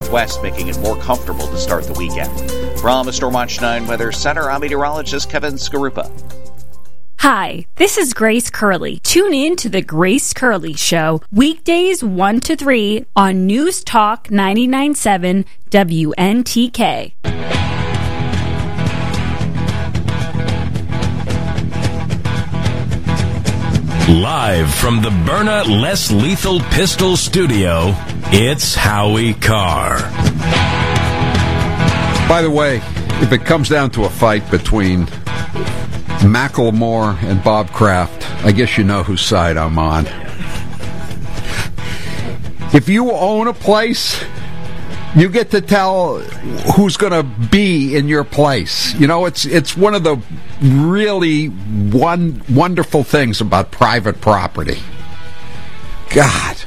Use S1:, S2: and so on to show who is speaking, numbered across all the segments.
S1: southwest, making it more comfortable to start the weekend. From the Storm Watch 9 Weather Center, I'm meteorologist Kevin Skarupa.
S2: Hi, this is Grace Curley. Tune in to The Grace Curley Show, weekdays 1 to 3 on News Talk 99.7 WNTK.
S3: Live from the Byrna Less Lethal Pistol Studio, it's Howie Carr.
S4: By the way, if it comes down to a fight between Macklemore and Bob Kraft, I guess you know whose side I'm on. If you own a place, you get to tell who's going to be in your place. You know, it's one of the really wonderful things about private property. God,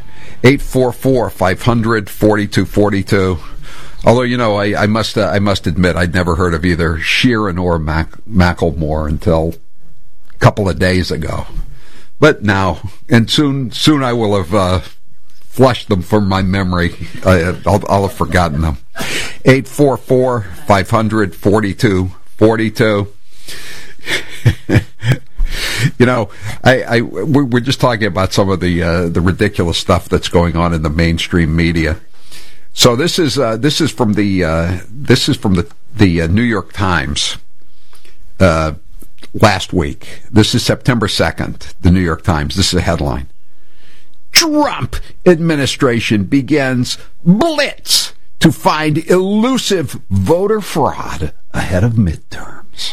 S4: 844-500-4242. Although, you know, I must admit I'd never heard of either Sheeran or Macklemore until a couple of days ago. But now, and soon I will have flushed them from my memory. I'll have forgotten them. 844-500-4242. You know, we're just talking about some of the ridiculous stuff that's going on in the mainstream media. So this is from the New York Times last week. This is September 2nd. The New York Times. This is a headline: Trump administration begins blitz to find elusive voter fraud ahead of midterms.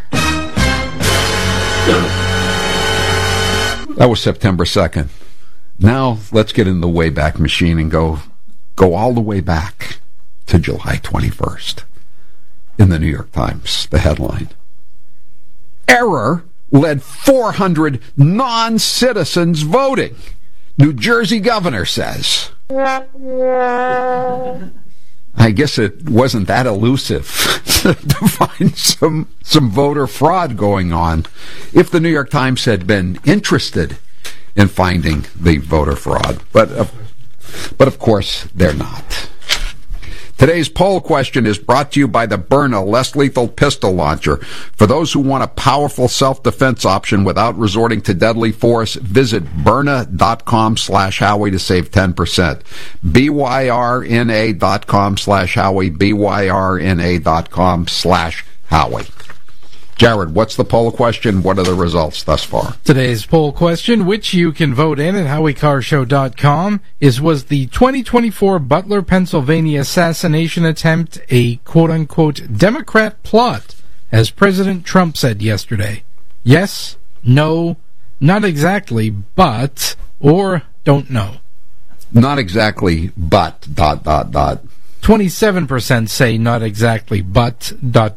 S4: That was September 2nd. Now let's get in the Wayback Machine and go all the way back to July 21st. In the New York Times, the headline: Error led 400 non-citizens voting, New Jersey governor says. I guess it wasn't that elusive to find some voter fraud going on if the New York Times had been interested in finding the voter fraud. But of course, they're not. Today's poll question is brought to you by the Byrna Less Lethal Pistol Launcher. For those who want a powerful self-defense option without resorting to deadly force, visit Byrna.com/Howie to save 10%. BYRNA.com/Howie, BYRNA.com/Howie. Jared, what's the poll question? What are the results thus far?
S5: Today's poll question, which you can vote in at HowieCarrShow.com, was the 2024 Butler, Pennsylvania assassination attempt a quote-unquote Democrat plot, as President Trump said yesterday? Yes, no, not exactly, but, or don't know.
S4: Not exactly, but, ...
S5: 27% say not exactly, but, ...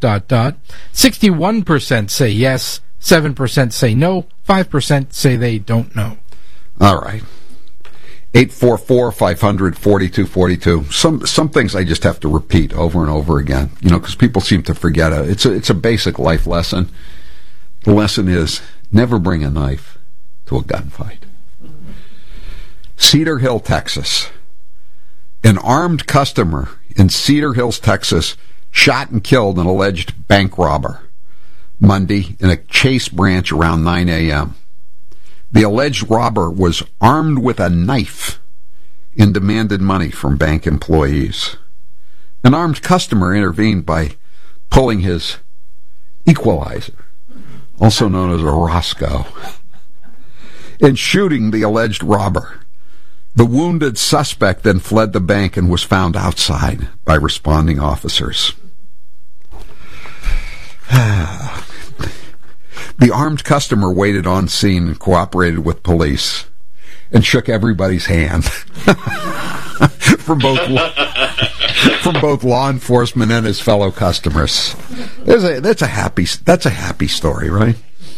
S5: 61% say yes, 7% say no, 5% say they don't know.
S4: All right. 844-500-4242. Some things I just have to repeat over and over again, you know, because people seem to forget it. It's a basic life lesson. The lesson is never bring a knife to a gunfight. Cedar Hill, Texas. An armed customer in Cedar Hills, Texas, shot and killed an alleged bank robber Monday in a Chase branch around 9 a.m. The alleged robber was armed with a knife and demanded money from bank employees. An armed customer intervened by pulling his equalizer, also known as a Roscoe, and shooting the alleged robber. The wounded suspect then fled the bank and was found outside by responding officers. The armed customer waited on scene and cooperated with police and shook everybody's hand from both law enforcement and his fellow customers. That's a happy story, right?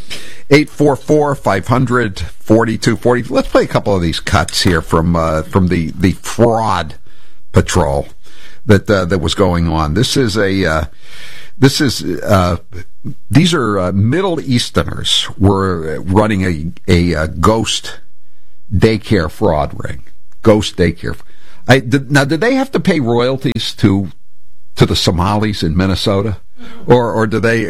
S4: 844-500-4240. Let's play a couple of these cuts here from the fraud patrol that was going on. These are Middle Easterners were running a ghost daycare fraud ring. Ghost daycare. Now, did they have to pay royalties to the Somalis in Minnesota, or do they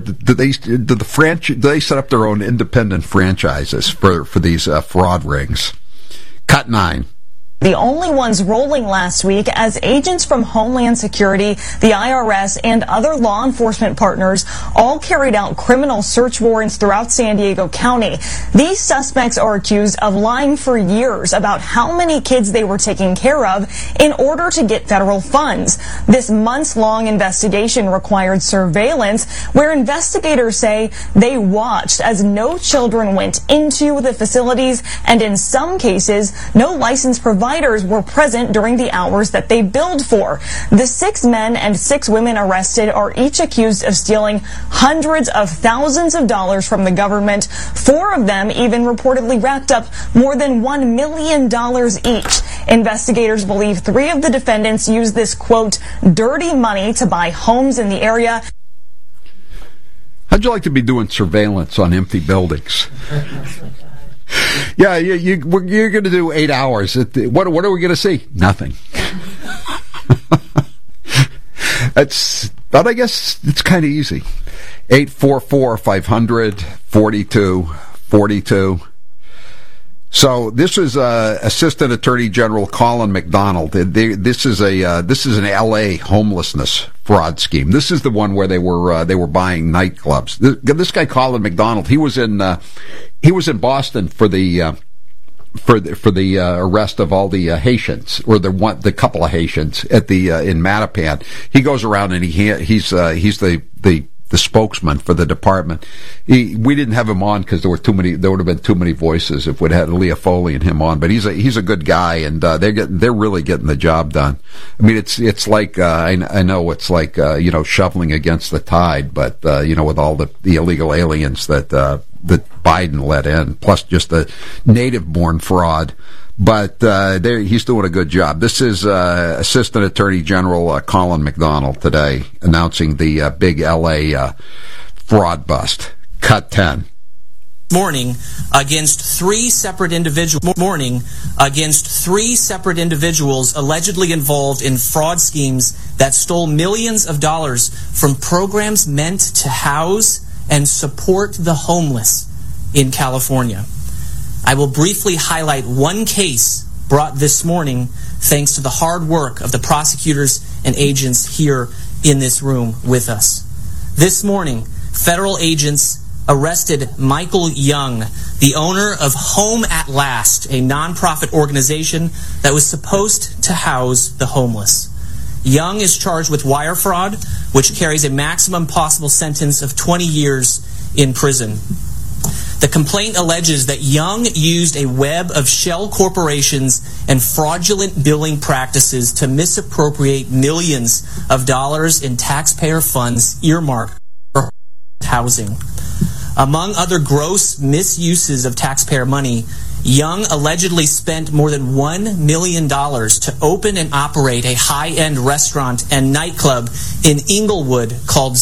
S4: set up their own independent franchises for these fraud rings? Cut 9.
S6: The only ones rolling last week as agents from Homeland Security, the IRS, and other law enforcement partners all carried out criminal search warrants throughout San Diego County. These suspects are accused of lying for years about how many kids they were taking care of in order to get federal funds. This months-long investigation required surveillance where investigators say they watched as no children went into the facilities, and in some cases, no licensed providers were present during the hours that they billed for. The 6 men and 6 women arrested are each accused of stealing hundreds of thousands of dollars from the government. 4 of them even reportedly racked up more than $1 million each. Investigators believe 3 of the defendants used this, quote, dirty money to buy homes in the area.
S4: How'd you like to be doing surveillance on empty buildings? Yeah, you're going to do 8 hours. What are we going to see? Nothing. But I guess it's kind of easy. 844-500-4242. So this is Assistant Attorney General Colin McDonald. This is an L.A. homelessness fraud scheme. This is the one where they were buying nightclubs. This guy Colin McDonald, he was in Boston for the arrest of all the Haitians, or the couple of Haitians in Mattapan. He goes around and he's the spokesman for the department. We didn't have him on because there would have been too many voices if we'd had Leah Foley and him on. But he's a good guy, and they're really getting the job done. I mean, it's like I know it's like shoveling against the tide, but with all the illegal aliens that Biden let in, plus just the native-born fraud. But he's doing a good job. This is Assistant Attorney General Colin McDonald today announcing the big L.A. fraud bust. Cut 10.
S7: Morning against three separate individuals allegedly involved in fraud schemes that stole millions of dollars from programs meant to house and support the homeless in California. I will briefly highlight one case brought this morning thanks to the hard work of the prosecutors and agents here in this room with us. This morning, federal agents arrested Michael Young, the owner of Home at Last, a nonprofit organization that was supposed to house the homeless. Young is charged with wire fraud, which carries a maximum possible sentence of 20 years in prison. The complaint alleges that Young used a web of shell corporations and fraudulent billing practices to misappropriate millions of dollars in taxpayer funds earmarked for housing. Among other gross misuses of taxpayer money, Young allegedly spent more than $1 million to open and operate a high-end restaurant and nightclub in Inglewood called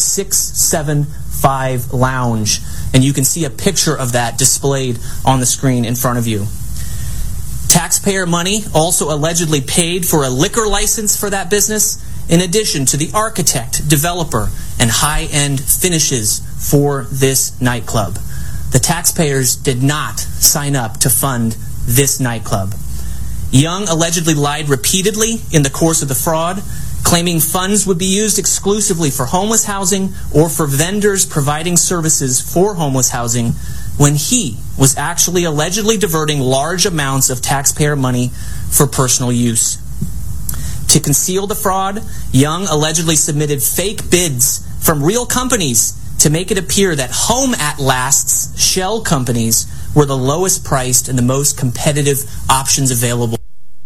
S7: 675 Lounge. And you can see a picture of that displayed on the screen in front of you. Taxpayer money also allegedly paid for a liquor license for that business, in addition to the architect, developer, and high-end finishes for this nightclub. The taxpayers did not sign up to fund this nightclub. Young allegedly lied repeatedly in the course of the fraud, claiming funds would be used exclusively for homeless housing or for vendors providing services for homeless housing, when he was actually allegedly diverting large amounts of taxpayer money for personal use. To conceal the fraud, Young allegedly submitted fake bids from real companies to make it appear that Home at Last's shell companies were the lowest priced and the most competitive options available.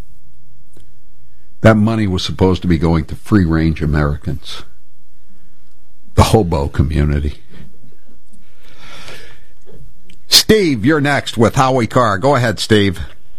S4: That money was supposed to be going to free-range Americans, the hobo community. Steve, you're next with Howie Carr. Go ahead, Steve.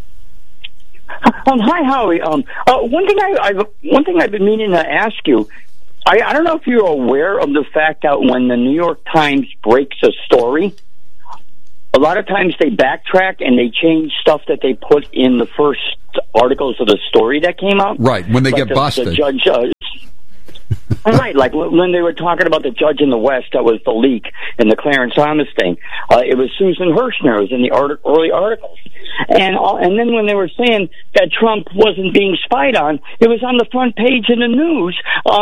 S8: Hi, Howie. One thing I've been meaning to ask you. I don't know if you're aware of the fact that when the New York Times breaks a story, a lot of times they backtrack and they change stuff that they put in the first articles of the story that came out.
S4: Right, when they
S8: like
S4: get busted.
S8: The judge, right, like when they were talking about the judge in the West that was the leak in the Clarence Thomas thing. It was Susan Hirschner. It was in the early articles. And then when they were saying that Trump wasn't being spied on, it was on the front page in the news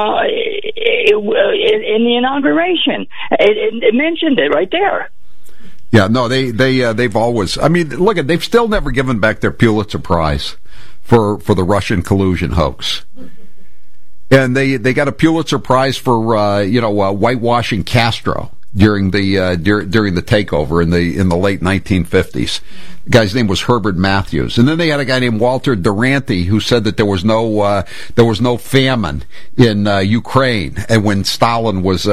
S8: in the inauguration. It mentioned it right there.
S4: Yeah, no, they've always. I mean, look at they've still never given back their Pulitzer Prize for the Russian collusion hoax, and they got a Pulitzer Prize for whitewashing Castro during the takeover in the late 1950s. The guy's name was Herbert Matthews, and then they had a guy named Walter Duranty who said that there was no famine in Ukraine, and when Stalin was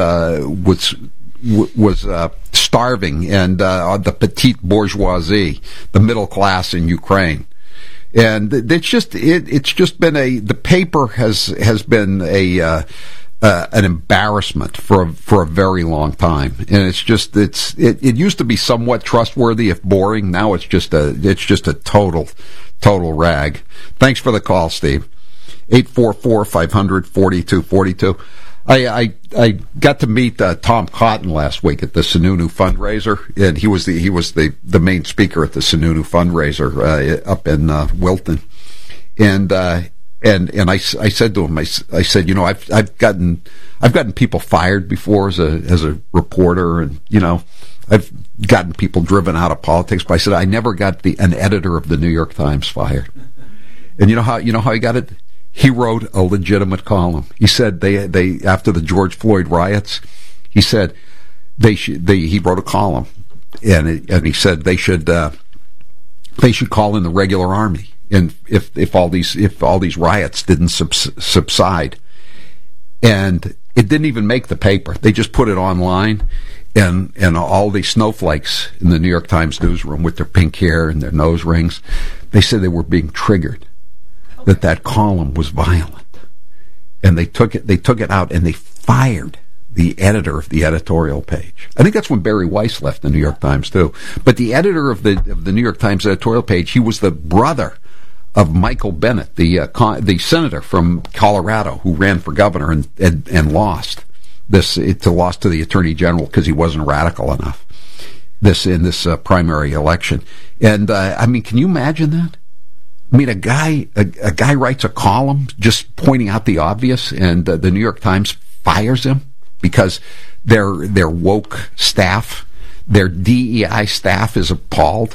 S4: starving, and the petite bourgeoisie, the middle class in Ukraine. And it's just been the paper has been an embarrassment for a very long time. And it used to be somewhat trustworthy if boring. Now it's just a total rag. Thanks for the call, Steve. 844-500-4242. I got to meet Tom Cotton last week at the Sununu fundraiser, and he was the main speaker at the Sununu fundraiser up in Wilton, and I said to him, I said, I've gotten people fired before as a reporter, and I've gotten people driven out of politics, but I said I never got an editor of the New York Times fired. And you know how he got it? He wrote a legitimate column. He said they after the George Floyd riots, he said he wrote a column, and he said they should call in the regular army, and if all these riots didn't subside, and it didn't even make the paper. They just put it online, and all these snowflakes in the New York Times newsroom with their pink hair and their nose rings, they said they were being triggered. That column was violent, and they took it out, and they fired the editor of the editorial page. I think that's when Barry Weiss left the New York Times too. But the editor of the New York Times editorial page, he was the brother of Michael Bennet, the senator from Colorado who ran for governor and lost lost to the attorney general because he wasn't radical enough. In this primary election, and I mean, can you imagine that? I mean, a guy writes a column just pointing out the obvious, and the New York Times fires him because their woke staff, their DEI staff, is appalled.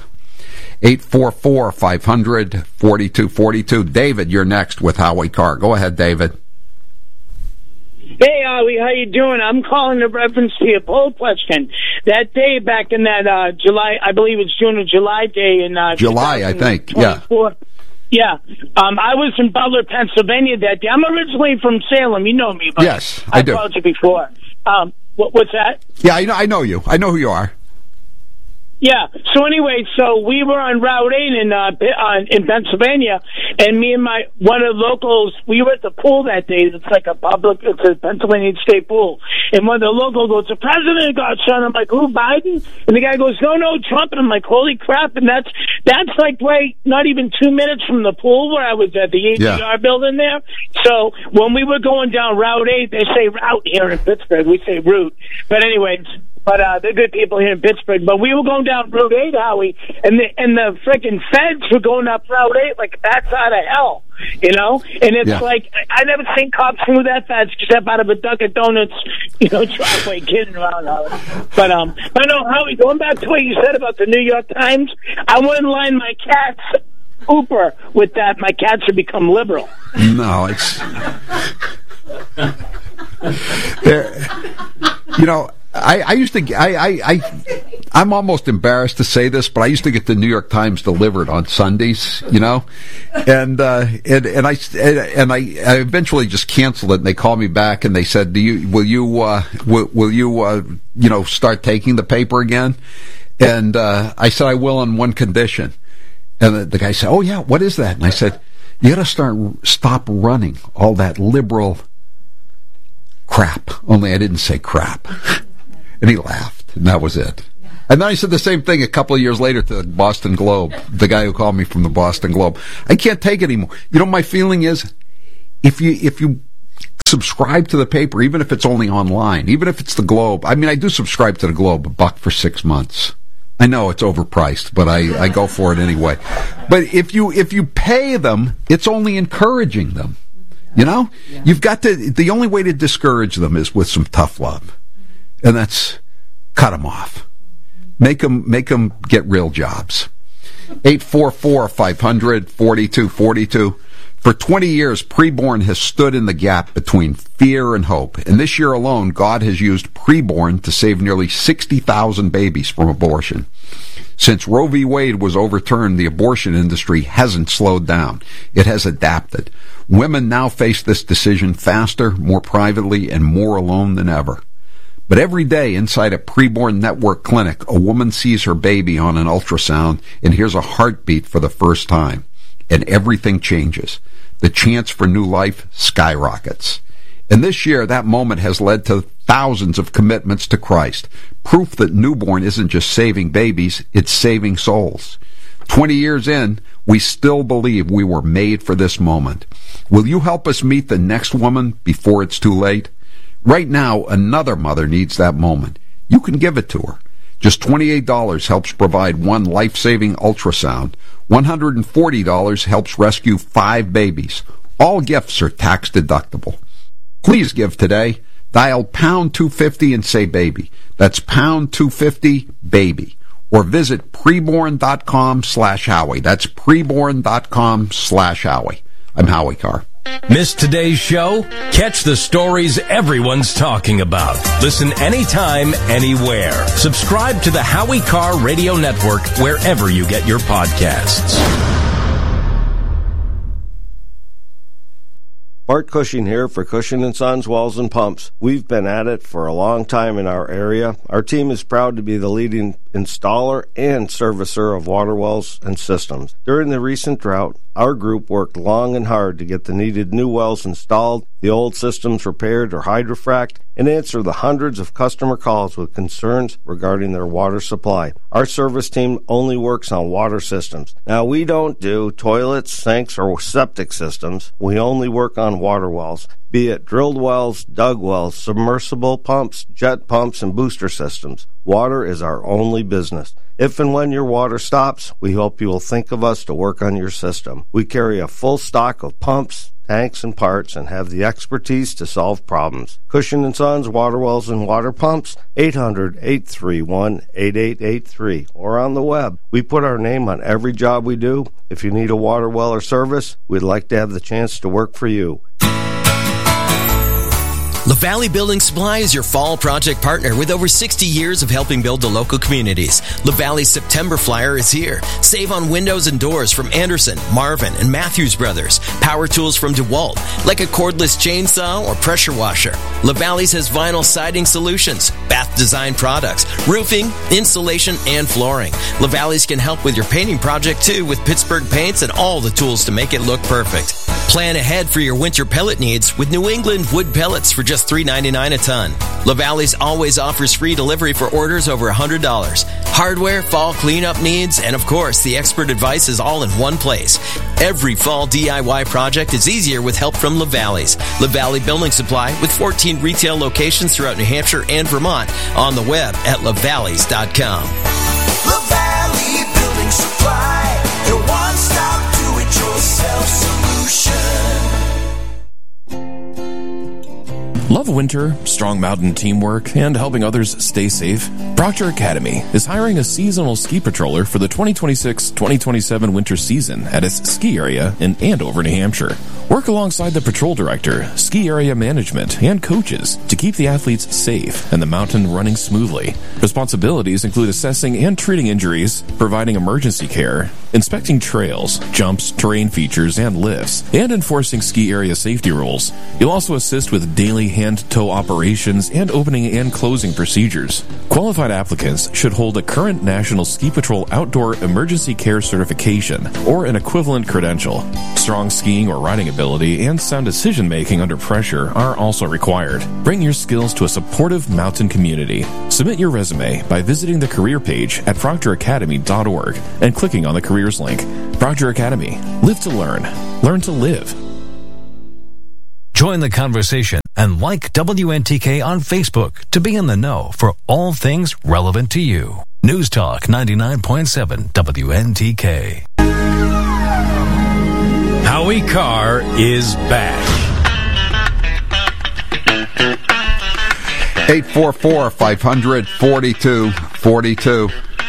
S4: 844-500-4242. David, you're next with Howie Carr. Go ahead, David.
S9: Hey, Howie, how you doing? I'm calling in reference to your poll question. That day back in that July, I believe it's June or July day in
S4: July, I think, yeah.
S9: Yeah. I was in Butler, Pennsylvania that day. I'm originally from Salem. You know me, but
S4: yes, I do.
S9: I've called you before. What's that?
S4: Yeah, I know you. I know who you are.
S9: Yeah. So anyway, we were on Route 8 in Pennsylvania, and me and one of the locals, we were at the pool that day. It's like it's a Pennsylvania State pool. And one of the locals goes, "The president got shot." I'm like, "Who, Biden?" And the guy goes, "No, Trump." And I'm like, "Holy crap!" And that's like not even 2 minutes from the pool where I was at the ADR building there. So when we were going down Route 8, they say route here in Pittsburgh. We say route. But anyways. But they're good people here in Pittsburgh. But we were going down Route 8, Howie, and the freaking feds were going up Route 8 like that's out of hell, And it's like I never seen cops move that fast except out of a Dunkin' Donuts, driveway, kidding around, Howie. But I know, Howie, going back to what you said about the New York Times, I wouldn't line my cat's Uber with that. My cat should become liberal.
S4: No, it's I used to. I'm almost embarrassed to say this, but I used to get the New York Times delivered on Sundays, and I eventually just canceled it. And they called me back and they said, will you start taking the paper again? And I said I will on one condition. And the guy said, "Oh yeah, what is that?" And I said, "You got to stop running all that liberal crap." Only I didn't say crap. And he laughed, and that was it. And then I said the same thing a couple of years later to the Boston Globe, the guy who called me from the Boston Globe. I can't take it anymore. You know, my feeling is, if you subscribe to the paper, even if it's only online, even if it's the Globe. I mean, I do subscribe to the Globe, $1 for 6 months. I know it's overpriced, but I go for it anyway. But if you pay them, it's only encouraging them. You know, you've got to. The only way to discourage them is with some tough love, and that's cut them off. Make them get real jobs. 844-500-4242. For 20 years, Preborn has stood in the gap between fear and hope. And this year alone, God has used Preborn to save nearly 60,000 babies from abortion. Since Roe v. Wade was overturned, the abortion industry hasn't slowed down. It has adapted. Women now face this decision faster, more privately, and more alone than ever. But every day inside a Preborn Network clinic, a woman sees her baby on an ultrasound and hears a heartbeat for the first time. And everything changes. The chance for new life skyrockets. And this year, that moment has led to thousands of commitments to Christ. Proof that newborn isn't just saving babies, it's saving souls. 20 years in, we still believe we were made for this moment. Will you help us meet the next woman before it's too late? Right now, another mother needs that moment. You can give it to her. Just $28 helps provide one life-saving ultrasound. $140 helps rescue 5 babies. All gifts are tax deductible. Please give today. Dial pound 250 and say baby. That's pound 250 baby. Or visit preborn.com/Howie. That's preborn.com/Howie. I'm Howie Carr.
S3: Miss today's show? Catch the stories everyone's talking about. Listen anytime, anywhere. Subscribe to the Howie Carr Radio Network wherever you get your podcasts.
S10: Bart Cushing here for Cushing & Sons Wells and Pumps. We've been at it for a long time in our area. Our team is proud to be the leading installer and servicer of water wells and systems. During the recent drought, our group worked long and hard to get the needed new wells installed, the old systems repaired or hydrofrac'd, and answer the hundreds of customer calls with concerns regarding their water supply. Our service team only works on water systems. Now, we don't do toilets, sinks, or septic systems. We only work on water wells, be it drilled wells, dug wells, submersible pumps, jet pumps, and booster systems. Water is our only business. If and when your water stops, we hope you will think of us to work on your system. We carry a full stock of pumps, tanks, and parts, and have the expertise to solve problems. Cushing & Sons Water Wells and Water Pumps, 800-831-8883, or on the web. We put our name on every job we do. If you need a water well or service, we'd like to have the chance to work for you.
S11: LaValley Building Supply is your fall project partner with over 60 years of helping build the local communities. LaValley's September Flyer is here. Save on windows and doors from Anderson, Marvin, and Matthews Brothers. Power tools from DeWalt, like a cordless chainsaw or pressure washer. LaValley's has vinyl siding solutions, bath design products, roofing, insulation, and flooring. LaValley's can help with your painting project too with Pittsburgh paints and all the tools to make it look perfect. Plan ahead for your winter pellet needs with New England wood pellets for just $3.99 a ton. LaValley's always offers free delivery for orders over $100. Hardware, fall cleanup needs, and of course, the expert advice is all in one place. Every fall DIY project is easier with help from LaValley's. LaValley Building Supply with 14 retail locations throughout New Hampshire and Vermont. On the web at lavalleys.com.
S12: LaValley Building Supply, your one-stop do-it-yourself solution.
S13: Love winter, strong mountain teamwork, and helping others stay safe? Proctor Academy is hiring a seasonal ski patroller for the 2026-2027 winter season at its ski area in Andover, New Hampshire. Work alongside the patrol director, ski area management, and coaches to keep the athletes safe and the mountain running smoothly. Responsibilities include assessing and treating injuries, providing emergency care, inspecting trails, jumps, terrain features, and lifts, and enforcing ski area safety rules. You'll also assist with daily hand tow operations, and opening and closing procedures. Qualified applicants should hold a current National Ski Patrol Outdoor Emergency Care Certification or an equivalent credential. Strong skiing or riding ability and sound decision-making under pressure are also required. Bring your skills to a supportive mountain community. Submit your resume by visiting the career page at proctoracademy.org and clicking on the careers link. Proctor Academy. Live to learn. Learn to live.
S14: Join the conversation and like WNTK on Facebook to be in the know for all things relevant to you. News Talk 99.7 WNTK.
S3: Howie Carr is back.
S4: 844-500-4242.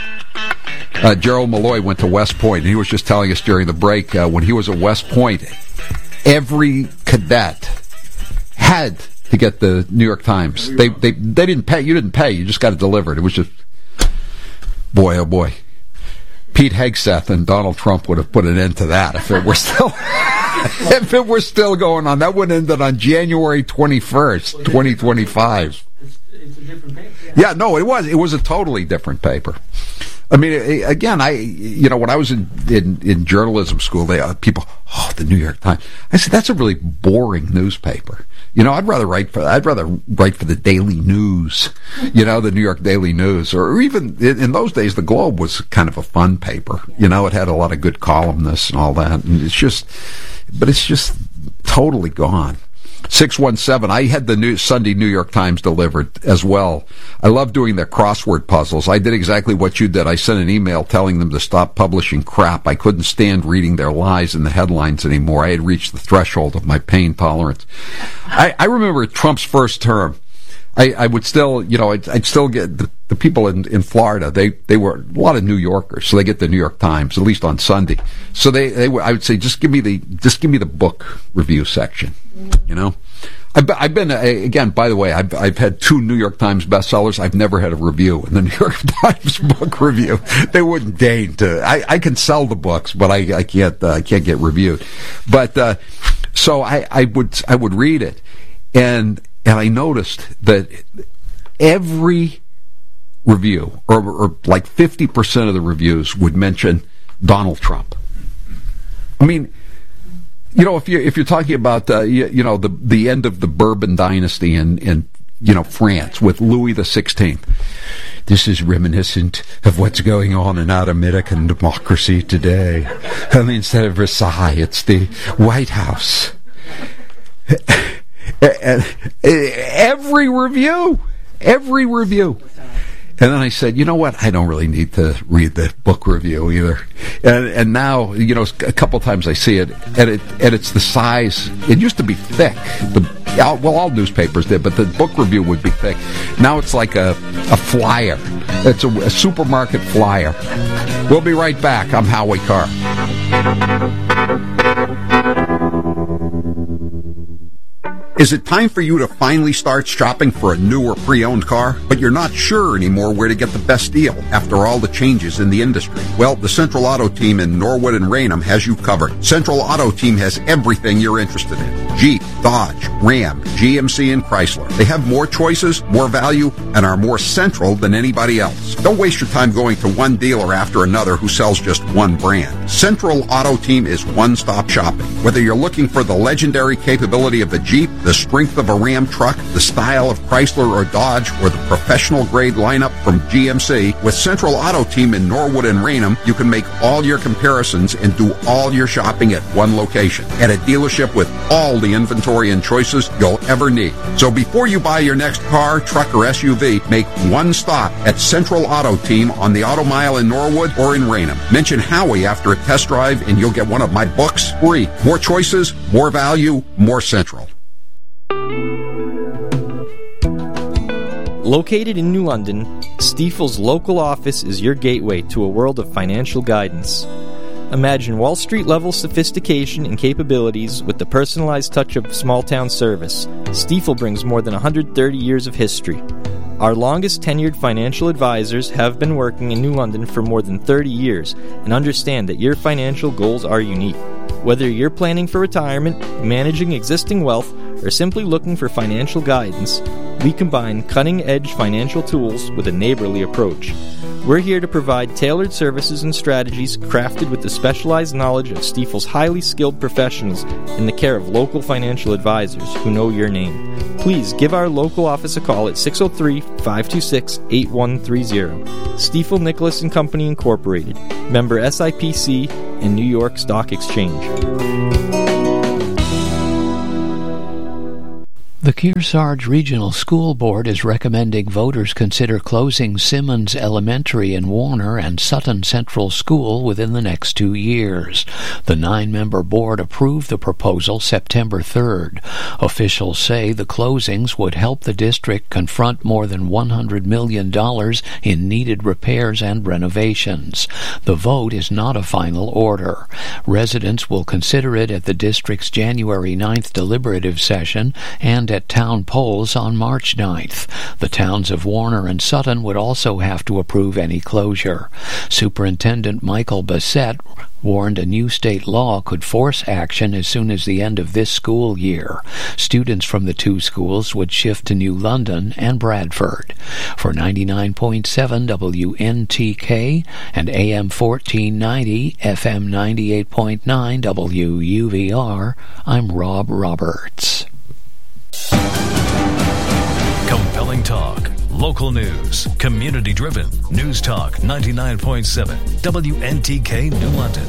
S4: Gerald Malloy went to West Point, and he was just telling us during the break, when he was at West Point, every cadet had to get the New York Times. They didn't pay. You didn't pay. You just got it delivered. It was just, boy, oh boy. Pete Hegseth and Donald Trump would have put an end to that if it were still if it were still going on. That would have ended on January 21st, 2025.
S15: It's a different paper.
S4: Yeah, no, it was. It was a totally different paper. I mean, again, when I was in journalism school, people, the New York Times. I said, that's a really boring newspaper. I'd rather write for the Daily News, the New York Daily News, or even in those days, the Globe was kind of a fun paper. It had a lot of good columnists and all that, and it's just totally gone. 617. I had the Sunday New York Times delivered as well. I love doing their crossword puzzles. I did exactly what you did. I sent an email telling them to stop publishing crap. I couldn't stand reading their lies in the headlines anymore. I had reached the threshold of my pain tolerance. I remember Trump's first term. I would still, I'd still get the people in Florida. They were a lot of New Yorkers, so they get the New York Times at least on Sunday. So I would say just give me the book review section. I've been again. By the way, I've had 2 New York Times bestsellers. I've never had a review in the New York Times book review. They wouldn't deign to. I can sell the books, but I can't get reviewed. But so I would read it, and I noticed that every review, or like 50% of the reviews, would mention Donald Trump. I mean, if you're talking about the end of the Bourbon dynasty in France with Louis XVI, this is reminiscent of what's going on in our American democracy today. I mean, instead of Versailles, it's the White House. Every review. And then I said, you know what? I don't really need to read the book review either. And now, a couple times I see it, and it's the size. It used to be thick. All newspapers did, but the book review would be thick. Now it's like a flyer. It's a supermarket flyer. We'll be right back. I'm Howie Carr. Is it time for you to finally start shopping for a new or pre-owned car, but you're not sure anymore where to get the best deal after all the changes in the industry? Well, the Central Auto Team in Norwood and Raynham has you covered. Central Auto Team has everything you're interested in. Jeep, Dodge, Ram, GMC, and Chrysler. They have more choices, more value, and are more central than anybody else. Don't waste your time going to one dealer after another who sells just one brand. Central Auto Team is one-stop shopping. Whether you're looking for the legendary capability of the Jeep, the strength of a Ram truck, the style of Chrysler or Dodge, or the professional-grade lineup from GMC, with Central Auto Team in Norwood and Raynham, you can make all your comparisons and do all your shopping at one location, at a dealership with all the inventory and choices you'll ever need. So before you buy your next car, truck, or SUV, make one stop at Central Auto Team on the Auto Mile in Norwood or in Raynham. Mention Howie after a test drive and you'll get one of my books free. More choices, more value, more Central.
S16: Located in New London, Stifel's local office is your gateway to a world of financial guidance. Imagine Wall Street-level sophistication and capabilities with the personalized touch of small-town service. Stifel brings more than 130 years of history. Our longest tenured financial advisors have been working in New London for more than 30 years and understand that your financial goals are unique. Whether you're planning for retirement, managing existing wealth, or simply looking for financial guidance, we combine cutting-edge financial tools with a neighborly approach. We're here to provide tailored services and strategies crafted with the specialized knowledge of Stifel's highly skilled professionals in the care of local financial advisors who know your name. Please give our local office a call at 603-526-8130. Stifel Nicholas & Company Incorporated, member SIPC and New York Stock Exchange.
S15: The Kearsarge Regional School Board is recommending voters consider closing Simmons Elementary in Warner and Sutton Central School within the next 2 years. The 9-member board approved the proposal September 3rd. Officials say the closings would help the district confront more than $100 million in needed repairs and renovations. The vote is not a final order. Residents will consider it at the district's January 9th deliberative session and at town polls on March 9th. The towns of Warner and Sutton would also have to approve any closure. Superintendent Michael Bassett warned a new state law could force action as soon as the end of this school year. Students from the 2 schools would shift to New London and Bradford. For 99.7 WNTK and AM 1490, FM 98.9 WUVR, I'm Rob Roberts.
S14: Compelling talk, local news, community-driven. News Talk 99.7 WNTK New London.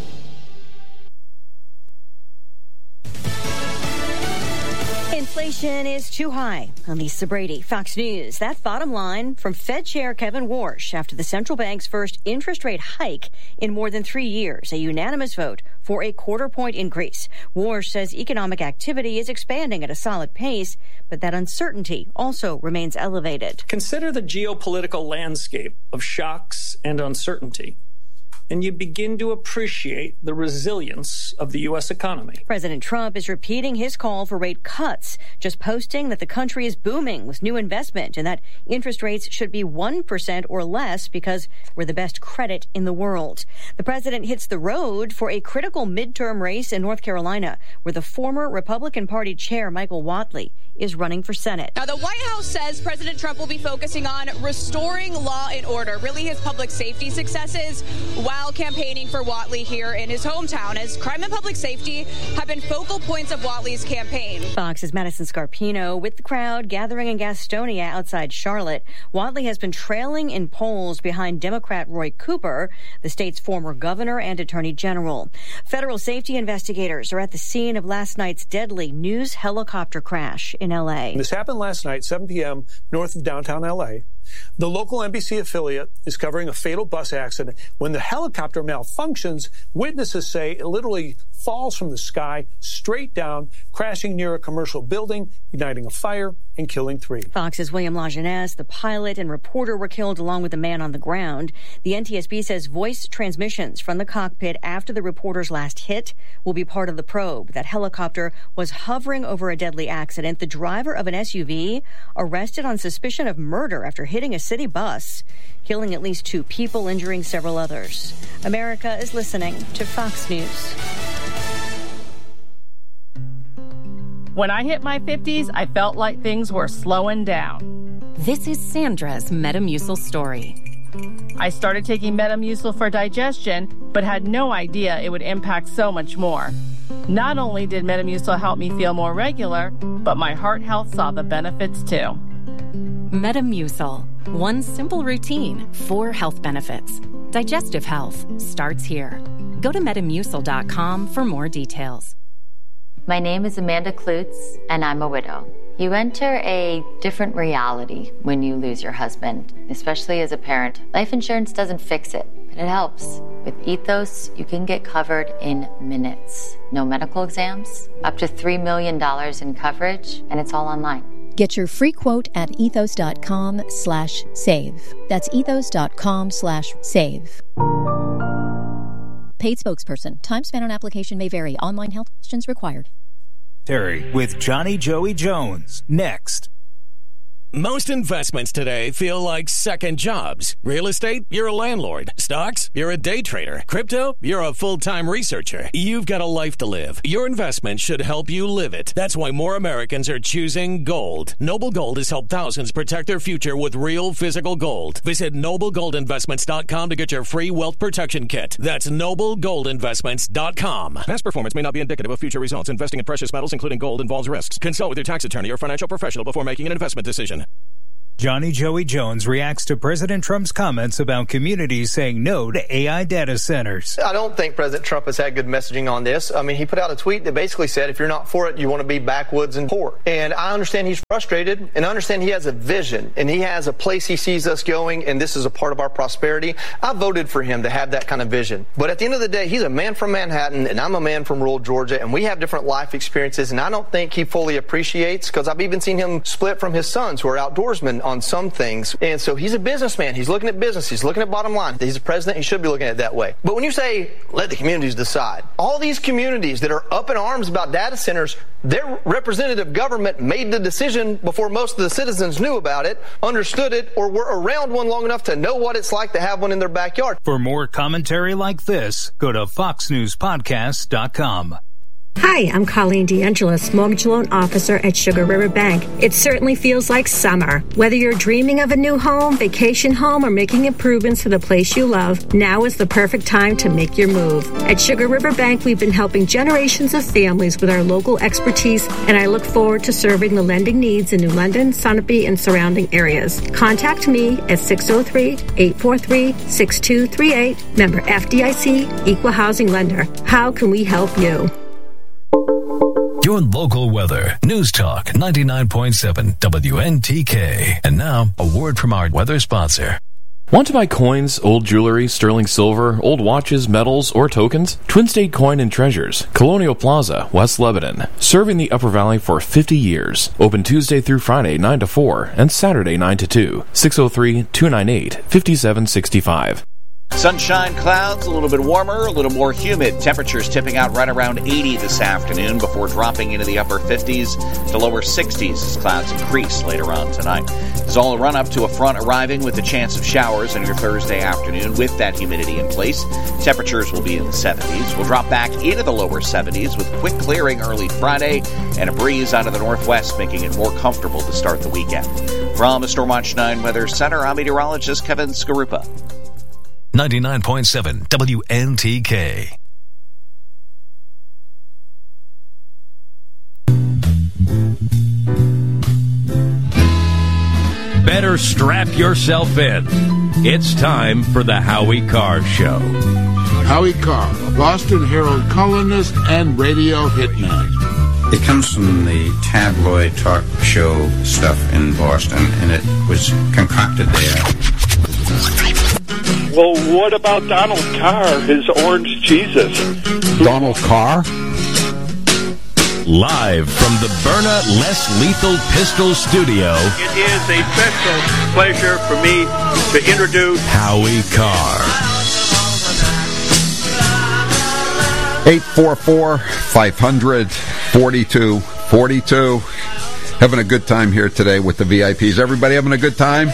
S17: Inflation is too high. I'm Lisa Brady, Fox News. That bottom line from Fed Chair Kevin Warsh after the central bank's first interest rate hike in more than 3 years, a unanimous vote for a quarter-point increase. Warsh says economic activity is expanding at a solid pace, but that uncertainty also remains elevated.
S18: Consider the geopolitical landscape of shocks and uncertainty, and you begin to appreciate the resilience of the U.S. economy.
S17: President Trump is repeating his call for rate cuts, just posting that the country is booming with new investment and that interest rates should be 1% or less because we're the best credit in the world. The president hits the road for a critical midterm race in North Carolina, where the former Republican Party chair, Michael Whatley, is running for Senate.
S19: Now, the White House says President Trump will be focusing on restoring law and order, really his public safety successes, while campaigning for Whatley here in his hometown, as crime and public safety have been focal points of Whatley's campaign.
S17: Fox's Madison Scarpino with the crowd gathering in Gastonia outside Charlotte. Whatley has been trailing in polls behind Democrat Roy Cooper, the state's former governor and attorney general. Federal safety investigators are at the scene of last night's deadly news helicopter crash in L.A.
S20: This happened last night, 7 p.m., north of downtown L.A. The local NBC affiliate is covering a fatal bus accident. When the helicopter malfunctions, witnesses say it literally falls from the sky straight down, crashing near a commercial building, igniting a fire and killing 3.
S17: Fox's William Lajeunesse, the pilot and reporter, were killed along with the man on the ground. The NTSB says voice transmissions from the cockpit after the reporter's last hit will be part of the probe. That helicopter was hovering over a deadly accident. The driver of an SUV arrested on suspicion of murder after hitting a city bus, killing at least 2 people, injuring several others. America is listening to Fox News.
S21: When I hit my 50s, I felt like things were slowing down.
S22: This is Sandra's Metamucil story.
S21: I started taking Metamucil for digestion, but had no idea it would impact so much more. Not only did Metamucil help me feel more regular, but my heart health saw the benefits too.
S22: Metamucil. One simple routine, 4 health benefits. Digestive health starts here. Go to Metamucil.com for more details.
S23: My name is Amanda Klutz, and I'm a widow. You enter a different reality when you lose your husband, especially as a parent. Life insurance doesn't fix it, but it helps. With Ethos, you can get covered in minutes. No medical exams, up to $3 million in coverage, and it's all online.
S24: Get your free quote at ethos.com/save. That's ethos.com/save. Paid spokesperson. Time spent on application may vary. Online health questions required.
S25: Terry with Johnny Joey Jones. Next.
S1: Most investments today feel like second jobs. Real estate, you're a landlord. Stocks, you're a day trader. Crypto, you're a full-time researcher. You've got a life to live. Your investment should help you live it. That's why more Americans are choosing gold. Noble Gold has helped thousands protect their future with real physical gold. Visit NobleGoldInvestments.com to get your free wealth protection kit. That's NobleGoldInvestments.com. Past performance may not be indicative of future results. Investing in precious metals, including gold, involves risks. Consult with your tax attorney or financial professional before making an investment decision.
S2: Johnny Joey Jones reacts to President Trump's comments about communities saying no to AI data centers.
S5: I don't think President Trump has had good messaging on this. I mean, he put out a tweet that basically said, if you're not for it, you want to be backwoods and poor. And I understand he's frustrated, and I understand he has a vision, and he has a place he sees us going, and this is a part of our prosperity. I voted for him to have that kind of vision. But at the end of the day, he's a man from Manhattan, and I'm a man from rural Georgia, and we have different life experiences, and I don't think he fully appreciates, because I've even seen him split from his sons who are outdoorsmen on some things. And so he's a businessman. He's looking at business. He's looking at bottom line. He's a president. He should be looking at it that way. But when you say, let the communities decide, all these communities that are up in arms about data centers, their representative government made the decision before most of the citizens knew about it, understood it, or were around one long enough to know what it's like to have one in their backyard.
S2: For more commentary like this, go to foxnewspodcast.com.
S6: Hi, I'm Colleen DeAngelis, mortgage loan officer at Sugar River Bank. It certainly feels like summer. Whether you're dreaming of a new home, vacation home, or making improvements to the place you love, now is the perfect time to make your move. At Sugar River Bank, we've been helping generations of families with our local expertise, and I look forward to serving the lending needs in New London, Sunapee, and surrounding areas. Contact me at 603-843-6238, member FDIC, Equal Housing Lender. How can we help you?
S14: Your local weather. News Talk 99.7 WNTK. And now, a word from our weather sponsor.
S13: Want to buy coins, old jewelry, sterling silver, old watches, medals, or tokens? Twin State Coin and Treasures, Colonial Plaza, West Lebanon. Serving the Upper Valley for 50 years. Open Tuesday through Friday 9 to 4 and Saturday 9 to 2. 603-298-5765.
S25: Sunshine, clouds, a little bit warmer, a little more humid. Temperatures tipping out right around 80 this afternoon before dropping into the upper 50s to lower 60s as clouds increase later on tonight. It's all a run up to a front arriving with a chance of showers on your Thursday afternoon with that humidity in place. Temperatures will be in the 70s. We'll drop back into the lower 70s with quick clearing early Friday and a breeze out of the northwest, making it more comfortable to start the weekend. From the Stormwatch 9 Weather Center, I'm meteorologist Kevin Skarupa.
S14: 99.7 WNTK.
S3: Better strap yourself in. It's time for the Howie Carr Show.
S26: Howie Carr, Boston Herald columnist and radio hitman.
S27: It comes from the tabloid talk show stuff in Boston, and it was concocted there.
S28: Well, what about Donald Carr, his orange Jesus?
S4: Donald Carr?
S3: Live from the Byrna Less Lethal Pistol Studio.
S28: It is a special pleasure for me to introduce
S3: Howie Carr.
S4: 844-500-4242. Having a good time here today with the VIPs. Everybody having a good time?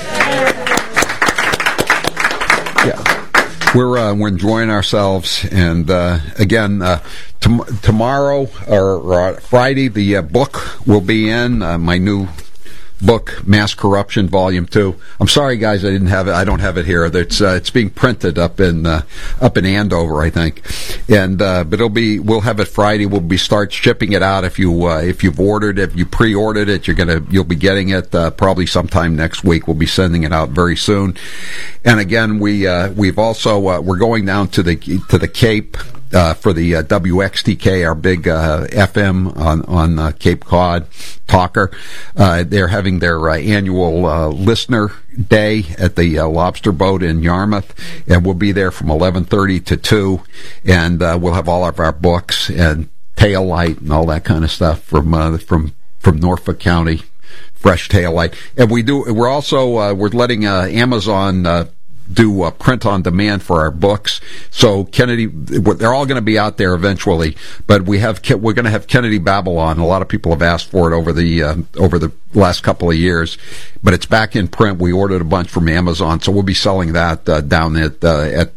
S4: Yeah, we're enjoying ourselves, and again, tomorrow or Friday, the book will be in my new book, Mass Corruption, Volume 2. I'm sorry, guys, I don't have it here. It's being printed up in Andover, I think, and but we'll have it Friday. We'll start shipping it out. If you've ordered it, if you pre-ordered it, you'll be getting it probably sometime next week. We'll be sending it out very soon. And again, we've also we're going down to the Cape for the WXTK, our big FM on Cape Cod talker. They're having their annual listener day at the Lobster Boat in Yarmouth, and we'll be there from 11:30 to 2, and we'll have all of our books and tail light and all that kind of stuff from Norfolk County, fresh tail light. And we're also we're letting Amazon do print on demand for our books. So Kennedy, they're all going to be out there eventually. But we're going to have Kennedy Babylon. A lot of people have asked for it over the last couple of years, but it's back in print. We ordered a bunch from Amazon, so we'll be selling that down at the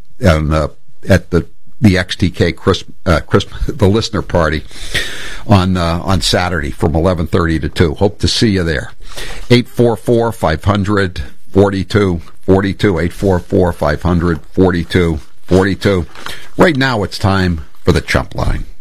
S4: XTK the listener party on Saturday from 11:30 to 2. Hope to see you there. 844-500-4242, 844-500-4242. Right now it's time for the Chump Line.